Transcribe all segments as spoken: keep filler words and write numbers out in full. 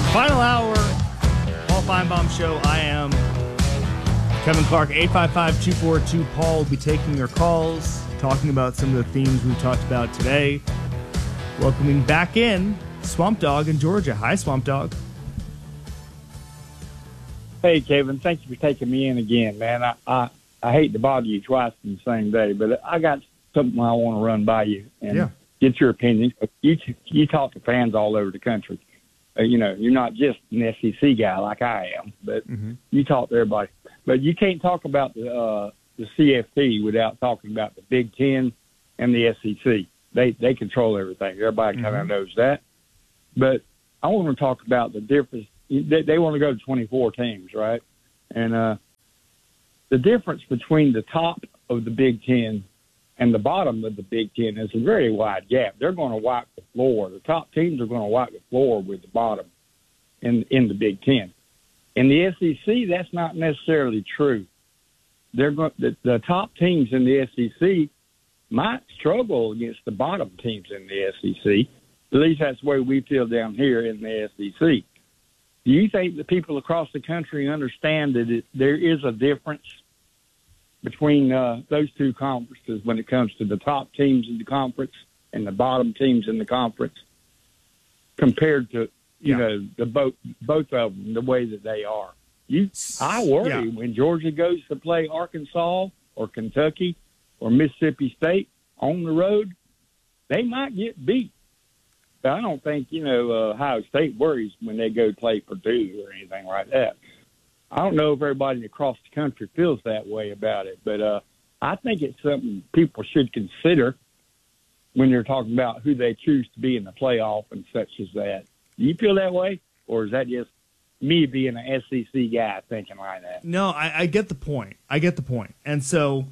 Final hour, Paul Feinbaum Show. I am Kevin Clark. Eight five five, two four two, Paul will be taking your calls, talking about some of the themes we talked about today. Welcoming back in Swamp Dog in Georgia. Hi, Swamp Dog. Hey, Kevin. Thank you for taking me in again, man. I, I, I hate to bother you twice in the same day, but I got something I want to run by you and yeah. get your opinion. You, you talk to fans all over the country. Uh, you know, you're not just an S E C guy like I am, but mm-hmm. you talk to everybody. But you can't talk about the uh, the C F T without talking about the Big Ten and the S E C. They they control everything. Everybody mm-hmm. kind of knows that. But I want to talk about the difference. They, they want to go to twenty-four teams, right? And uh, the difference between the top of the Big Ten and the bottom of the Big Ten is a very wide gap. They're going to wipe the floor. The top teams are going to wipe the floor with the bottom in in the Big Ten. In the S E C, that's not necessarily true. They're going, the, the top teams in the S E C might struggle against the bottom teams in the S E C. At least that's the way we feel down here in the S E C. Do you think the people across the country understand that it, there is a difference between uh, those two conferences when it comes to the top teams in the conference and the bottom teams in the conference compared to, you yeah. know, the both both of them, the way that they are? You, I worry yeah. when Georgia goes to play Arkansas or Kentucky or Mississippi State on the road, they might get beat. But I don't think, you know, uh, Ohio State worries when they go play Purdue or anything like that. I don't know if everybody across the country feels that way about it, but uh, I think it's something people should consider when they're talking about who they choose to be in the playoff and such as that. Do you feel that way, or is that just me being an S E C guy thinking like that? No, I, I get the point. I get the point. And so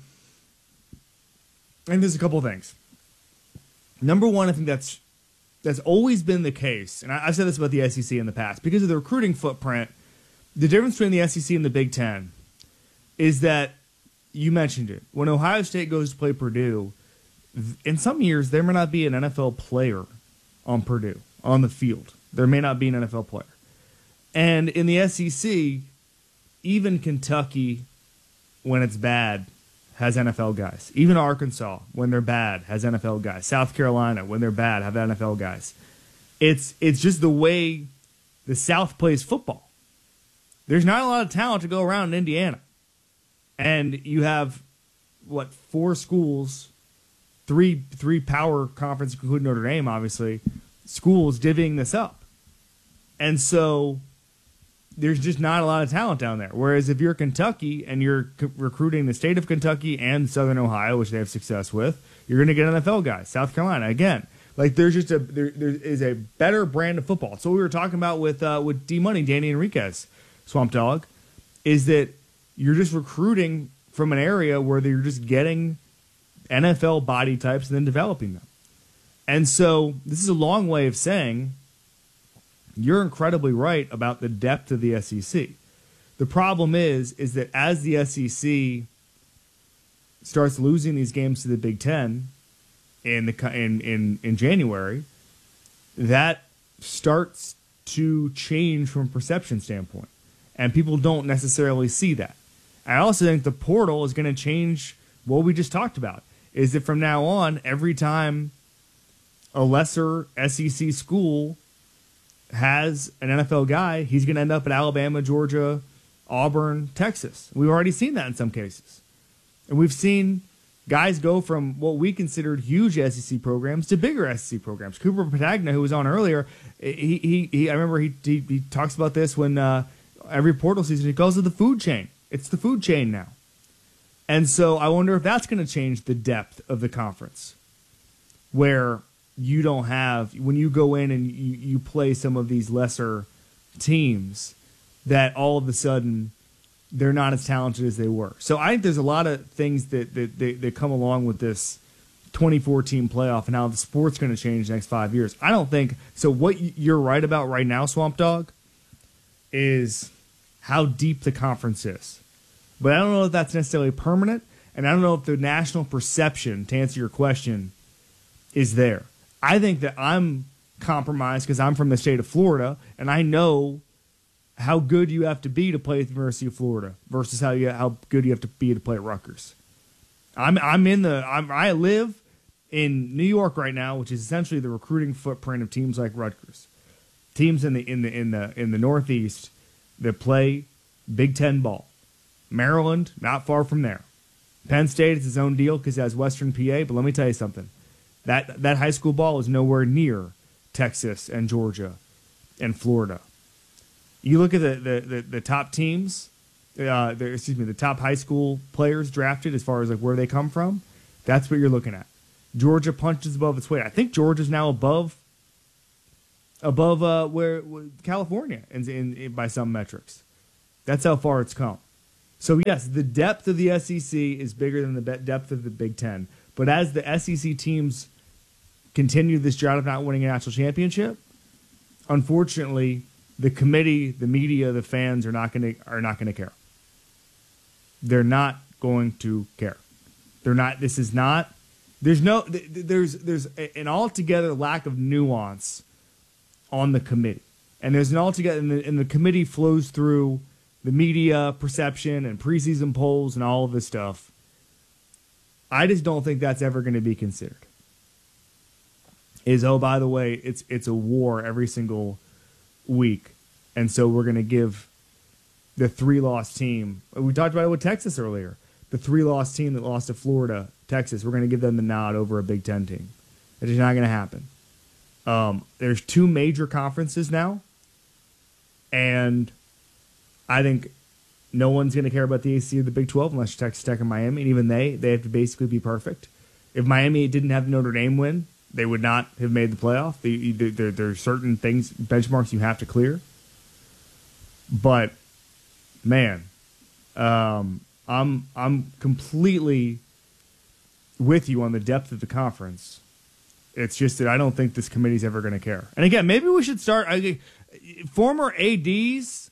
I think there's a couple of things. Number one, I think that's that's always been the case, and I, I've said this about the S E C in the past, because of the recruiting footprint. The difference between the S E C and the Big Ten is that, you mentioned it, when Ohio State goes to play Purdue, in some years there may not be an N F L player on Purdue, on the field. There may not be an N F L player. And in the S E C, even Kentucky, when it's bad, has N F L guys. Even Arkansas, when they're bad, has N F L guys. South Carolina, when they're bad, have N F L guys. It's it's just the way the South plays football. There's not a lot of talent to go around in Indiana. And you have, what, four schools, three three power conference, including Notre Dame, obviously, schools divvying this up. And so there's just not a lot of talent down there. Whereas if you're Kentucky and you're c- recruiting the state of Kentucky and Southern Ohio, which they have success with, you're going to get N F L guys. South Carolina, again. Like, there's just a there, there is a better brand of football. So we were talking about with uh, with D-Money, Danny Enriquez, Swamp Dog, is that you're just recruiting from an area where you're just getting N F L body types and then developing them. And so this is a long way of saying you're incredibly right about the depth of the S E C. The problem is, is that as the S E C starts losing these games to the Big Ten in the in in, in January, that starts to change from a perception standpoint. And people don't necessarily see that. I also think the portal is going to change what we just talked about. Is that from now on, every time a lesser S E C school has an N F L guy, he's going to end up at Alabama, Georgia, Auburn, Texas. We've already seen that in some cases. And we've seen guys go from what we considered huge S E C programs to bigger S E C programs. Cooper Patagna, who was on earlier, he he, he I remember he, he he talks about this when uh, every portal season, he calls it the food chain. It's the food chain now. And so I wonder if that's going to change the depth of the conference, where you don't have, when you go in and you, you play some of these lesser teams, that all of a sudden they're not as talented as they were. So I think there's a lot of things that, that, that, that come along with this twenty-four team playoff and how the sport's going to change the next five years. I don't think, so what you're right about right now, Swamp Dog, is how deep the conference is. But I don't know if that's necessarily permanent, and I don't know if the national perception, to answer your question, is there. I think that I'm compromise because I'm from the state of Florida, and I know how good you have to be to play at the University of Florida versus how you how good you have to be to play at Rutgers. I'm I'm in the I'm, I live in New York right now, which is essentially the recruiting footprint of teams like Rutgers, teams in the in the in the in the Northeast that play Big Ten ball. Maryland, not far from there. Penn State is its own deal because it has Western P A. But let me tell you something: that that high school ball is nowhere near Texas and Georgia and Florida. You look at the the, the, the top teams, uh, the, excuse me, the top high school players drafted as far as like where they come from. That's what you're looking at. Georgia punches above its weight. I think Georgia's now above above uh, where, where California in, in, in by some metrics. That's how far it's come. So yes, the depth of the S E C is bigger than the depth of the Big Ten. But as the S E C teams continue this drought of not winning a national championship, unfortunately, the committee, the media, the fans are not going to are not going to care. They're not going to care. They're not. This is not. There's no. There's there's an altogether lack of nuance on the committee, and there's an altogether and the, and the committee flows through the media perception and preseason polls and all of this stuff. I just don't think that's ever going to be considered. Is oh by the way, it's it's a war every single week, and so we're going to give the three-loss team. We talked about it with Texas earlier. The three-loss team that lost to Florida, Texas, we're going to give them the nod over a Big Ten team. It's just not going to happen. Um, there's two major conferences now, and I think no one's going to care about the A C C or the Big twelve unless you're Texas Tech and Miami, and even they, they have to basically be perfect. If Miami didn't have the Notre Dame win, they would not have made the playoff. They, there, there are certain things, benchmarks you have to clear. But, man, um, I'm I'm completely with you on the depth of the conference. It's just that I don't think this committee's ever going to care. And again, maybe we should start I, former A Ds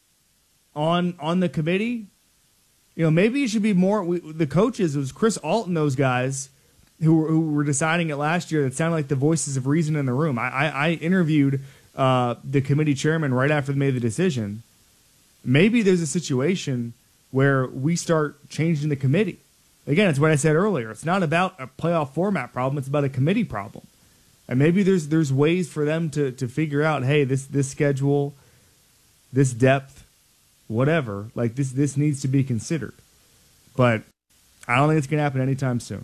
on on the committee. You know, maybe it should be more. We, the coaches, it was Chris Alton, those guys who were, who were deciding it last year that sounded like the voices of reason in the room. I, I, I interviewed uh, the committee chairman right after they made the decision. Maybe there's a situation where we start changing the committee. Again, it's what I said earlier. It's not about a playoff format problem. It's about a committee problem. And maybe there's there's ways for them to, to figure out, hey, this this schedule, this depth, whatever, like this this needs to be considered. But I don't think it's going to happen anytime soon.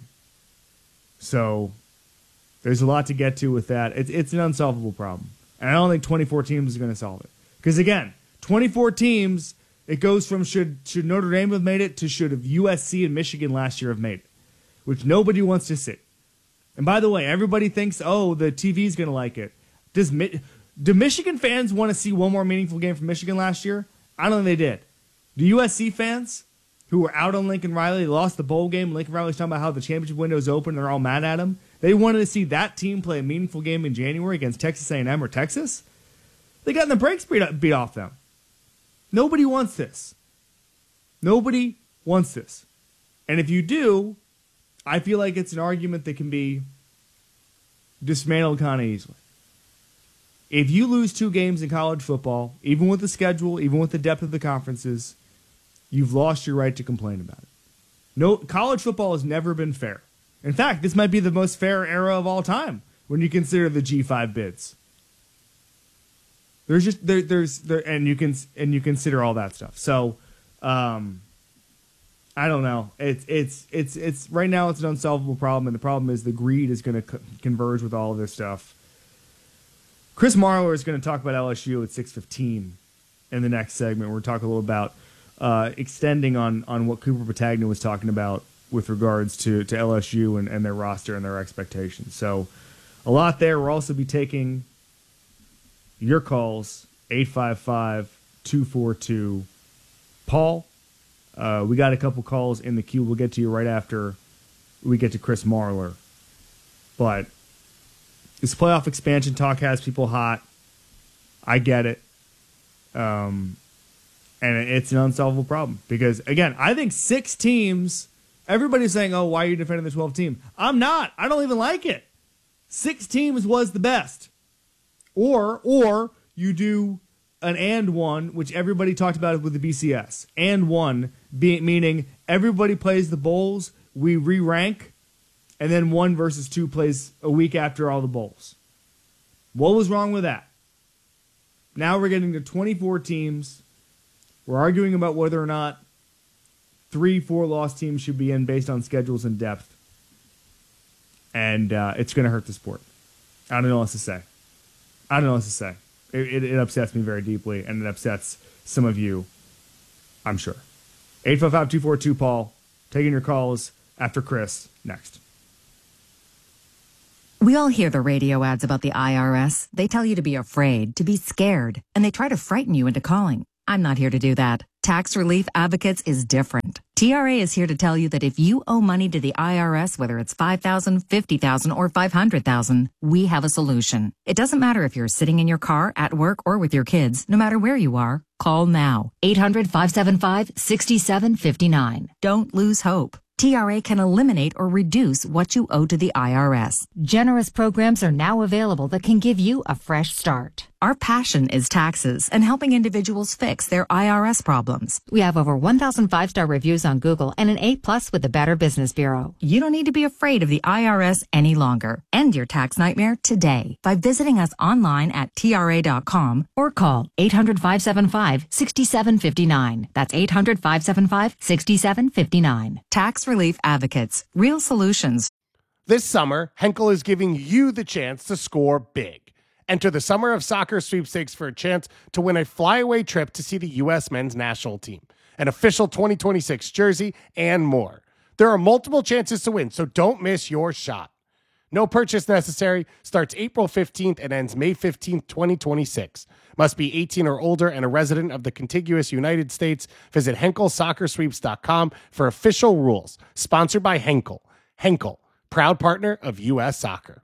So there's a lot to get to with that. It's it's an unsolvable problem. And I don't think twenty-four teams is going to solve it. Because again, twenty-four teams, it goes from should should Notre Dame have made it to should have U S C and Michigan last year have made it, which nobody wants to see. And by the way, everybody thinks, oh, the T V's going to like it. Does do Michigan fans want to see one more meaningful game from Michigan last year? I don't think they did. Do U S C fans who were out on Lincoln Riley, lost the bowl game, Lincoln Riley's talking about how the championship window is open, they're all mad at him. They wanted to see that team play a meaningful game in January against Texas A and M or Texas. They got in the brakes beat, beat off them. Nobody wants this. Nobody wants this. And if you do, I feel like it's an argument that can be dismantled kind of easily. If you lose two games in college football, even with the schedule, even with the depth of the conferences, you've lost your right to complain about it. No, college football has never been fair. In fact, this might be the most fair era of all time when you consider the G five bids. There's just there, there's there, and you can and you consider all that stuff. So, um, I don't know. It's it's it's it's right now it's an unsolvable problem, and the problem is the greed is going to co- converge with all of this stuff. Chris Marlar is going to talk about L S U at six fifteen in the next segment. We're talking a little about uh, extending on on what Cooper Patagna was talking about with regards to to L S U and, and their roster and their expectations. So, a lot there. We'll also be taking your calls, eight five five, two four two, Paul. Uh, we got a couple calls in the queue. We'll get to you right after we get to Chris Marlar. But this playoff expansion talk has people hot. I get it. Um, and it's an unsolvable problem. Because, again, I think six teams, everybody's saying, oh, why are you defending the twelve team? I'm not. I don't even like it. Six teams was the best. Or or you do an and one, which everybody talked about with the B C S. And one, be, meaning everybody plays the bowls, we re-rank, and then one versus two plays a week after all the bowls. What was wrong with that? Now we're getting to twenty-four teams. We're arguing about whether or not three, four loss teams should be in based on schedules and depth. And uh, it's going to hurt the sport. I don't know what else to say. I don't know what else to say. It, it, it upsets me very deeply, and it upsets some of you, I'm sure. eight five five, two four two, Paul. Taking your calls after Chris next. We all hear the radio ads about the I R S. They tell you to be afraid, to be scared, and they try to frighten you into calling. I'm not here to do that. Tax Relief Advocates is different. T R A is here to tell you that if you owe money to the I R S, whether it's five thousand dollars, fifty thousand dollars, or five hundred thousand dollars, we have a solution. It doesn't matter if you're sitting in your car, at work, or with your kids. No matter where you are, call now. eight hundred, five seven five, six seven five nine. Don't lose hope. T R A can eliminate or reduce what you owe to the I R S. Generous programs are now available that can give you a fresh start. Our passion is taxes and helping individuals fix their I R S problems. We have over one thousand five-star reviews on Google and an A plus with the Better Business Bureau. You don't need to be afraid of the I R S any longer. End your tax nightmare today by visiting us online at T R A dot com or call eight hundred, five seven five, six seven five nine. That's eight hundred, five seven five, six seven five nine. Tax Relief Advocates. Real solutions. This summer, Henkel is giving you the chance to score big. Enter the Summer of Soccer sweepstakes for a chance to win a flyaway trip to see the U S men's national team, an official twenty twenty-six jersey, and more. There are multiple chances to win, so don't miss your shot. No purchase necessary. Starts April fifteenth and ends May fifteenth, twenty twenty-six. Must be eighteen or older and a resident of the contiguous United States. Visit Henkel Soccer Sweeps dot com for official rules. Sponsored by Henkel. Henkel, proud partner of U S Soccer.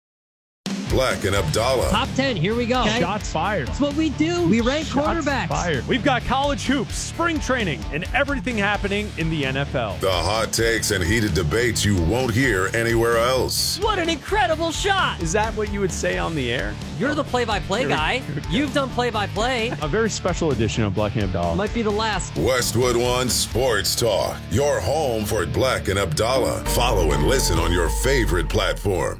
Black and Abdallah. Top ten, here we go. Okay. Shots fired. That's what we do. We rank Shots quarterbacks. Fired. We've got college hoops, spring training, and everything happening in the N F L. The hot takes and heated debates you won't hear anywhere else. What an incredible shot. Is that what you would say on the air? You're the play-by-play guy. You've done play-by-play. A very special edition of Black and Abdallah. Might be the last. Westwood One Sports Talk. Your home for Black and Abdallah. Follow and listen on your favorite platform.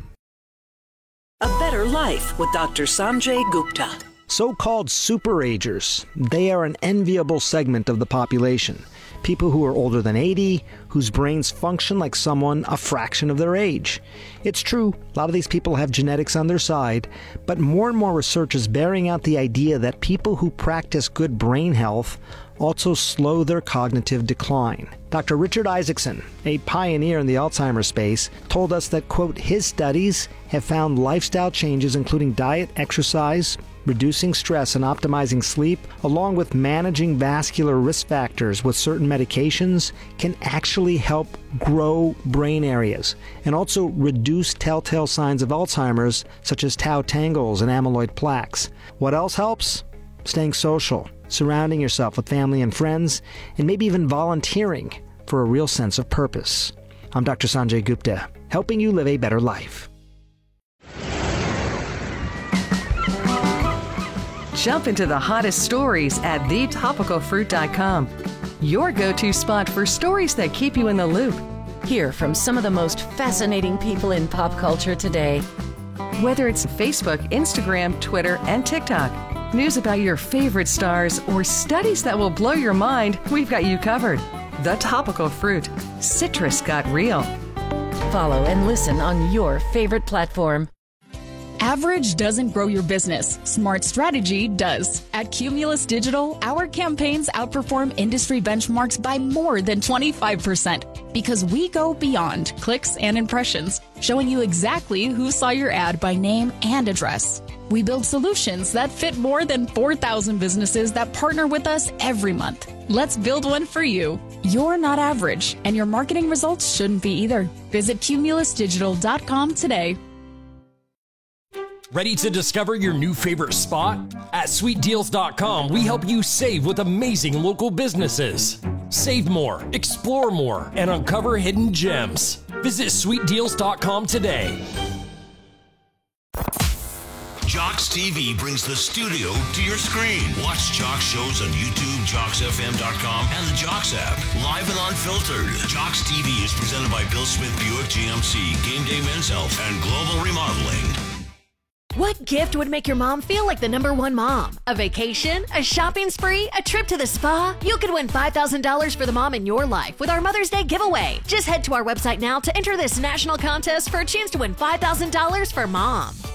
A Better Life with Doctor Sanjay Gupta. So-called superagers. They are an enviable segment of the population. People who are older than eighty, whose brains function like someone a fraction of their age. It's true, a lot of these people have genetics on their side, but more and more research is bearing out the idea that people who practice good brain health also slow their cognitive decline. Doctor Richard Isaacson, a pioneer in the Alzheimer's space, told us that, quote, his studies have found lifestyle changes including diet, exercise, reducing stress and optimizing sleep, along with managing vascular risk factors with certain medications, can actually help grow brain areas and also reduce telltale signs of Alzheimer's such as tau tangles and amyloid plaques. What else helps? Staying social, surrounding yourself with family and friends, and maybe even volunteering for a real sense of purpose. I'm Doctor Sanjay Gupta, helping you live a better life. Jump into the hottest stories at the topical fruit dot com. Your go-to spot for stories that keep you in the loop. Hear from some of the most fascinating people in pop culture today. Whether it's Facebook, Instagram, Twitter, and TikTok, news about your favorite stars, or studies that will blow your mind, we've got you covered. The Topical Fruit. Citrus got real. Follow and listen on your favorite platform. Average doesn't grow your business. Smart strategy does. At Cumulus Digital, our campaigns outperform industry benchmarks by more than twenty-five percent because we go beyond clicks and impressions, showing you exactly who saw your ad by name and address. We build solutions that fit more than four thousand businesses that partner with us every month. Let's build one for you. You're not average, and your marketing results shouldn't be either. Visit cumulus digital dot com today. Ready to discover your new favorite spot? At sweet deals dot com, we help you save with amazing local businesses. Save more, explore more, and uncover hidden gems. Visit sweet deals dot com today. Jock Jocks T V brings the studio to your screen. Watch Jocks shows on YouTube, jocks f m dot com, and the Jocks app. Live and unfiltered. Jocks T V is presented by Bill Smith Buick G M C, Game Day Men's Health, and Global Remodeling. What gift would make your mom feel like the number one mom? A vacation? A shopping spree? A trip to the spa? You could win five thousand dollars for the mom in your life with our Mother's Day giveaway. Just head to our website now to enter this national contest for a chance to win five thousand dollars for mom.